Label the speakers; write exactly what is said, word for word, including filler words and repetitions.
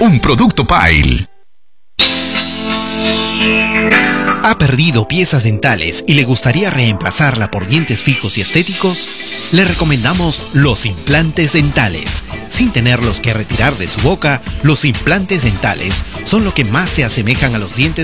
Speaker 1: un producto Pile. ¿Ha perdido piezas dentales y le gustaría reemplazarla por dientes fijos y estéticos? Le recomendamos los implantes dentales. Sin tenerlos que retirar de su boca, los implantes dentales son lo que más se asemejan a los dientes